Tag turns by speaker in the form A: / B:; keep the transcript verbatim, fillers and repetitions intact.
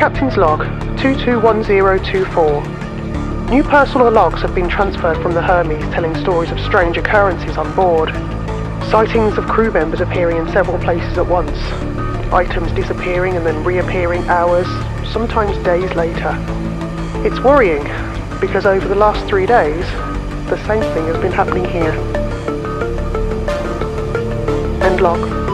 A: Captain's log two two one zero two four. New personal logs have been transferred from the Hermes telling stories of strange occurrences on board. Sightings of crew members appearing in several places at once. Items disappearing and then reappearing hours, sometimes days later. It's worrying, because over the last three days, the same thing has been happening here. End log.